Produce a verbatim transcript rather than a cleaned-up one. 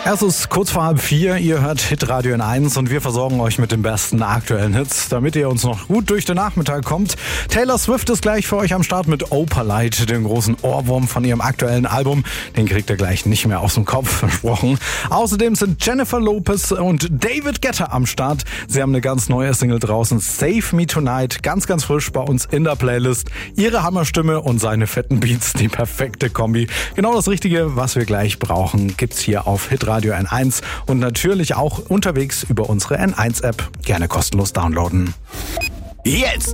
Es ist kurz vor halb vier, ihr hört Hitradio N eins und wir versorgen euch mit den besten aktuellen Hits, damit ihr uns noch gut durch den Nachmittag kommt. Taylor Swift ist gleich für euch am Start mit Opalite, den großen Ohrwurm von ihrem aktuellen Album. Den kriegt ihr gleich nicht mehr aus dem Kopf, versprochen. Außerdem sind Jennifer Lopez und David Guetta am Start. Sie haben eine ganz neue Single draußen, Save Me Tonight, ganz, ganz frisch bei uns in der Playlist. Ihre Hammerstimme und seine fetten Beats, die perfekte Kombi. Genau das Richtige, was wir gleich brauchen, gibt's hier auf Hitradio N eins und natürlich auch unterwegs über unsere N eins App. Gerne kostenlos downloaden. Jetzt